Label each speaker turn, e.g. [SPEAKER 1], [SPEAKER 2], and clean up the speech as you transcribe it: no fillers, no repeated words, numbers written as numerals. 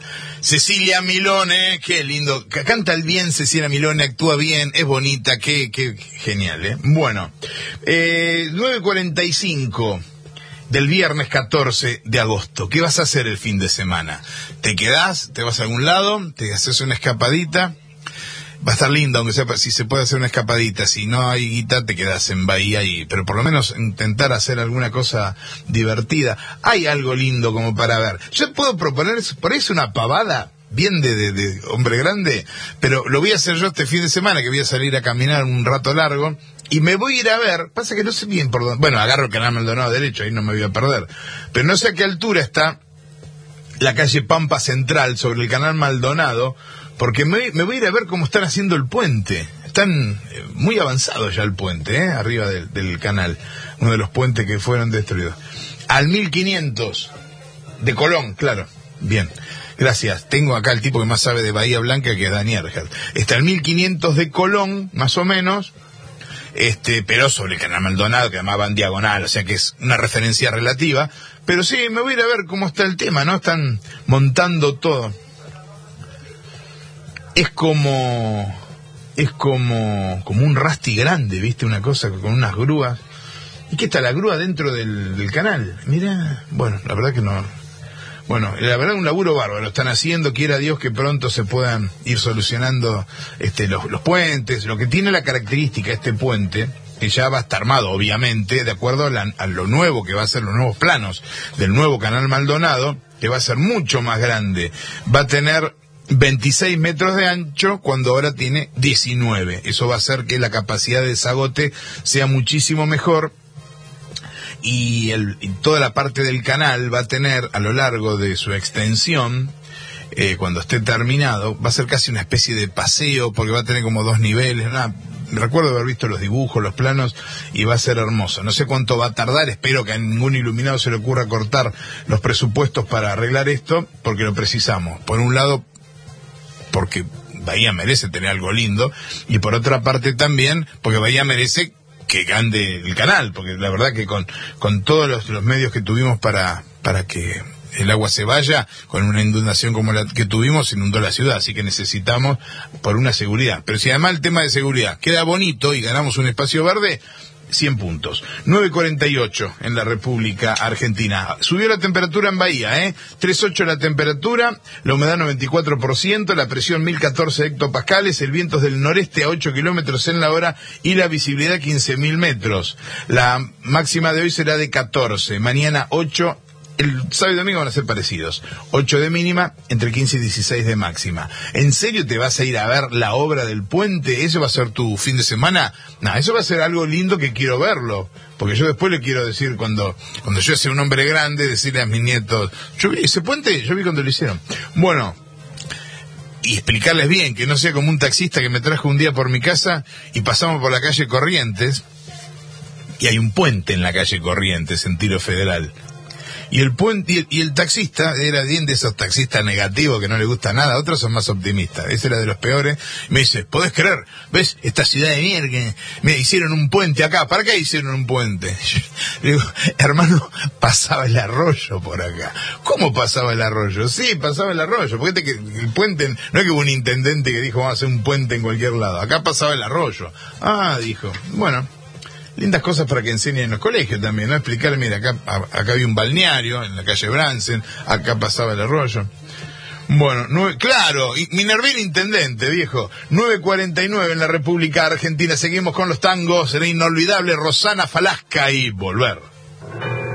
[SPEAKER 1] Cecilia Milone, qué lindo, canta bien Cecilia Milone, actúa bien, es bonita, qué genial, Bueno, 9:45 del viernes 14 de agosto. ¿Qué vas a hacer el fin de semana? ¿Te quedás? ¿Te vas a algún lado? ¿Te haces una escapadita? Va a estar lindo, aunque sea si se puede hacer una escapadita. Si no hay guita, te quedas en Bahía pero por lo menos intentar hacer alguna cosa divertida. Hay algo lindo como para ver. Yo puedo proponer, por ahí es una pavada, bien de hombre grande, pero lo voy a hacer yo este fin de semana, que voy a salir a caminar un rato largo, y me voy a ir a ver, pasa que no sé bien por dónde, bueno, agarro el Canal Maldonado derecho, ahí no me voy a perder, pero no sé a qué altura está la calle Pampa Central sobre el Canal Maldonado, porque me voy a ir a ver cómo están haciendo el puente. Están muy avanzados ya el puente, arriba del canal, uno de los puentes que fueron destruidos. Al 1500 de Colón, claro, bien. Gracias. Tengo acá el tipo que más sabe de Bahía Blanca, que es Daniel Erhard. Está el 1500 de Colón, más o menos, pero sobre el Canal Maldonado, que además va en diagonal, o sea que es una referencia relativa. Pero sí, me voy a ir a ver cómo está el tema, ¿no? Están montando todo. Es como un rasti grande, ¿viste? Una cosa con unas grúas. ¿Y qué está la grúa dentro del canal? Mirá, bueno, la verdad que no. Bueno, la verdad un laburo bárbaro, lo están haciendo, quiera Dios que pronto se puedan ir solucionando los puentes. Lo que tiene la característica este puente, que ya va a estar armado, obviamente, de acuerdo a lo nuevo que va a ser, los nuevos planos del nuevo Canal Maldonado, que va a ser mucho más grande. Va a tener 26 metros de ancho cuando ahora tiene 19. Eso va a hacer que la capacidad de desagote sea muchísimo mejor. Y toda la parte del canal va a tener, a lo largo de su extensión, cuando esté terminado, va a ser casi una especie de paseo, porque va a tener como 2 niveles. Recuerdo haber visto los dibujos, los planos, y va a ser hermoso. No sé cuánto va a tardar, espero que a ningún iluminado se le ocurra cortar los presupuestos para arreglar esto, porque lo precisamos. Por un lado, porque Bahía merece tener algo lindo, y por otra parte también, porque Bahía merece que ande el canal, porque la verdad que con todos los medios que tuvimos para que el agua se vaya, con una inundación como la que tuvimos, se inundó la ciudad, así que necesitamos por una seguridad. Pero si además el tema de seguridad queda bonito y ganamos un espacio verde, 100 puntos. 9:48 en la República Argentina. Subió la temperatura en Bahía, 3,8 la temperatura, la humedad 94%, la presión 1014 hectopascales, el viento es del noreste a 8 kilómetros en la hora y la visibilidad 15.000 metros. La máxima de hoy será de 14, mañana 8. El sábado y domingo van a ser parecidos. 8 de mínima, entre 15 y 16 de máxima. ¿En serio te vas a ir a ver la obra del puente? ¿Eso va a ser tu fin de semana? No, eso va a ser algo lindo que quiero verlo. Porque yo después le quiero decir, cuando yo sea un hombre grande, decirle a mis nietos, yo vi ese puente, yo vi cuando lo hicieron. Bueno, y explicarles bien, que no sea como un taxista que me trajo un día por mi casa y pasamos por la calle Corrientes, y hay un puente en la calle Corrientes, en Tiro Federal. Y el puente, y el taxista era bien de esos taxistas negativos que no le gusta nada, otros son más optimistas, ese era de los peores. Me dice, ¿podés creer? ¿Ves? Esta ciudad de mierda, me hicieron un puente acá, ¿para qué hicieron un puente? Yo le digo, hermano, pasaba el arroyo por acá. ¿Cómo pasaba el arroyo? Sí, pasaba el arroyo, porque el puente, no es que hubo un intendente que dijo, vamos a hacer un puente en cualquier lado, acá pasaba el arroyo. Ah, dijo, bueno. Lindas cosas para que enseñen en los colegios también, ¿no? Explicar, mira, acá había un balneario, en la calle Bransen, acá pasaba el arroyo. Bueno, claro, y Minerva intendente, viejo. 9:49 en la República Argentina. Seguimos con los tangos, será inolvidable Rosana Falasca y volver.